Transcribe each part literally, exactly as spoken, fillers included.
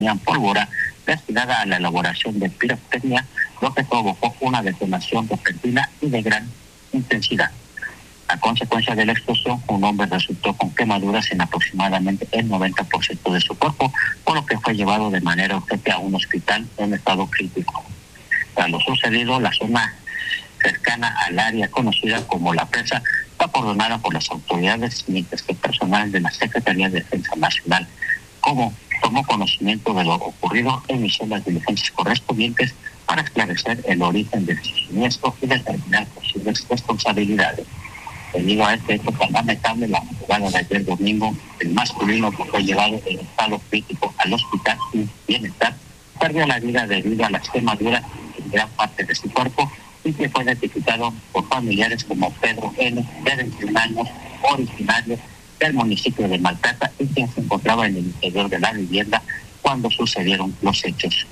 pólvora destinada a la elaboración de pirotecnia, lo que provocó una detonación repentina y de gran intensidad. A consecuencia de la explosión, un hombre resultó con quemaduras en aproximadamente el noventa por ciento de su cuerpo, por lo que fue llevado de manera urgente a un hospital en estado crítico. Tras lo sucedido, la zona cercana al área conocida como La Presa fue acordonada por las autoridades, mientras que personal de la Secretaría de Defensa Nacional, como tomó conocimiento de lo ocurrido, inició las diligencias correspondientes para esclarecer el origen del siniestro y determinar posibles responsabilidades. Debido a este hecho tan lamentable, la madrugada de ayer domingo, el masculino que fue llevado en estado crítico al hospital sin bienestar perdió la vida debido a las quemaduras en gran parte de su cuerpo y que fue identificado por familiares como Pedro N., de veintiún años, originario del municipio de Maltrata, y quien se encontraba en el interior de la vivienda cuando sucedieron los hechos.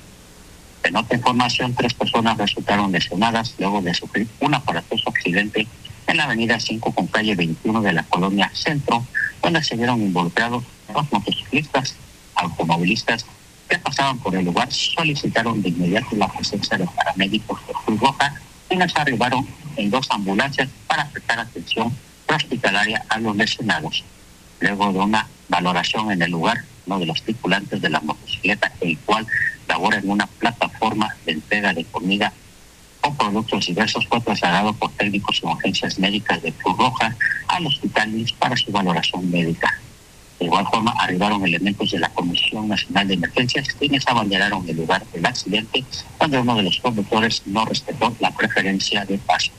En otra información, tres personas resultaron lesionadas luego de sufrir un aparatoso accidente en la avenida cinco con calle veintiuno de la colonia Centro, donde se vieron involucrados dos motociclistas automovilistas que pasaban por el lugar. Solicitaron de inmediato la presencia de paramédicos de Cruz Roja, quienes arribaron en dos ambulancias para prestar atención hospitalaria a los lesionados. Luego de una valoración en el lugar, uno de los tripulantes de la motocicleta, el cual labora en una plataforma de entrega de comida con productos diversos, fue trasladado por técnicos en agencias médicas de Cruz Roja al hospital I M S S para su valoración médica. De igual forma, arribaron elementos de la Comisión Nacional de Emergencias, quienes abanderaron el lugar del accidente, donde uno de los conductores no respetó la preferencia de paso.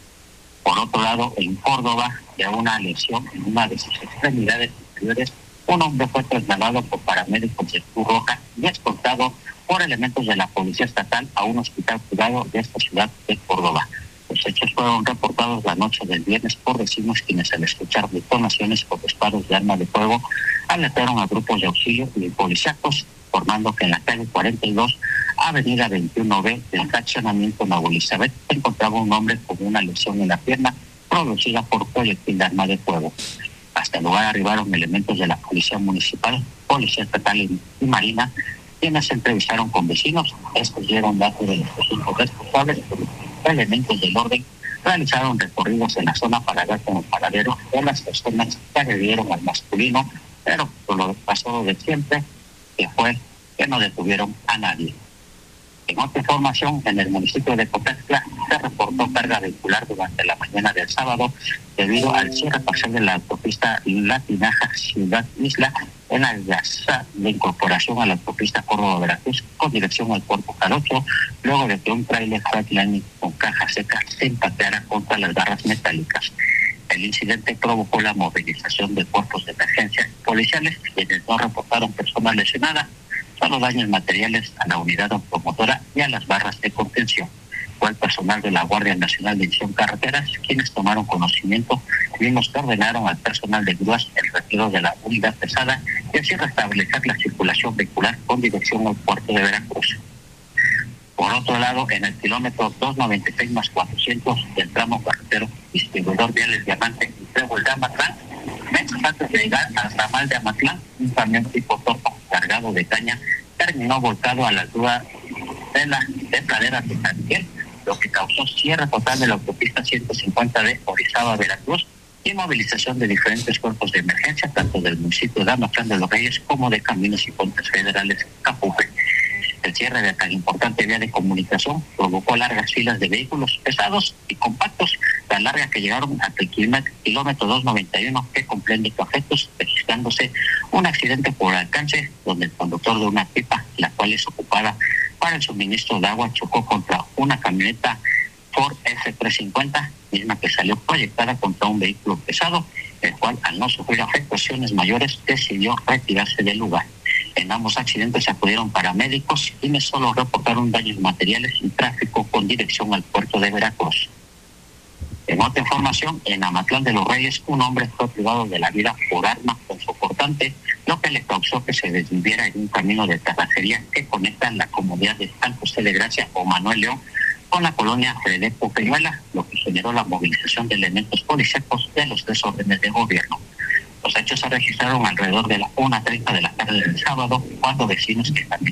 Por otro lado, en Córdoba, de una lesión en una de sus extremidades inferiores, un hombre fue trasladado por paramédicos de Cruz Roja y escoltado por elementos de la Policía Estatal a un hospital privado de esta ciudad de Córdoba. Los hechos fueron reportados la noche del viernes por vecinos, quienes al escuchar detonaciones por disparos de arma de fuego alertaron a grupos de auxilio y policíacos, formando que en la calle cuarenta y dos, avenida veintiuno B del fraccionamiento Nueva Elizabeth, se encontraba un hombre con una lesión en la pierna producida por proyectil de arma de fuego. Hasta el lugar arribaron elementos de la Policía Municipal, Policía Estatal y, y Marina, quienes se entrevistaron con vecinos. Estos dieron datos de los presuntos responsables, pero los elementos del orden realizaron recorridos en la zona para ver como paradero de las personas que agredieron al masculino, pero por lo pasado de siempre, que fue que no detuvieron a nadie. En otra información, en el municipio de Copetla se reportó carga vehicular durante la mañana del sábado debido al cierre parcial de la autopista Latinaja Ciudad Isla en la plaza de incorporación a la autopista Córdoba-Veracruz con dirección al Puerto Jarocho, luego de que un tráiler Freightliner con caja seca se empateara contra las barras metálicas. El incidente provocó la movilización de cuerpos de emergencia policiales, quienes no reportaron personas lesionadas, solo daños materiales a la unidad automotora y a las barras de contención. Fue el personal de la Guardia Nacional de Edición Carreteras quienes tomaron conocimiento y nos ordenaron al personal de grúas el retiro de la unidad pesada y así restablecer la circulación vehicular con dirección al puerto de Veracruz. Por otro lado, en el kilómetro doscientos noventa y seis más cuatrocientos del tramo carretero distribuidor Viales Diamante y Trébol de Amatlán, meses antes de llegar al ramal de Amatlán, un camión tipo torpa cargado de caña terminó volcado a la altura de la de pradera de San Miguel, lo que causó cierre total de la autopista ciento cincuenta de Orizaba, Veracruz, y movilización de diferentes cuerpos de emergencia, tanto del municipio de Amatlán de los Reyes como de Caminos y Puentes Federales Capufe. El cierre de tan importante vía de comunicación provocó largas filas de vehículos pesados y compactos, tan largas que llegaron hasta el kilómetro, kilómetro doscientos noventa y uno, que comprende Cafetos, registrándose un accidente por alcance, donde el conductor de una pipa, la cual es ocupada para el suministro de agua, chocó contra una camioneta Ford F trescientos cincuenta, misma que salió proyectada contra un vehículo pesado, el cual, al no sufrir afectaciones mayores, decidió retirarse del lugar. En ambos accidentes acudieron paramédicos, quienes solo reportaron daños materiales y tráfico con dirección al puerto de Veracruz. En otra información, en Amatlán de los Reyes, un hombre fue privado de la vida por arma consoportante, lo que le causó que se desviviera en un camino de terracería que conecta la comunidad de San José de Gracia o Manuel León con la colonia Federico Peñuela, lo que generó la movilización de elementos policíacos de los tres órdenes de gobierno. Los hechos hechos se registraron alrededor de las una treinta de la tarde del sábado, cuando vecinos que también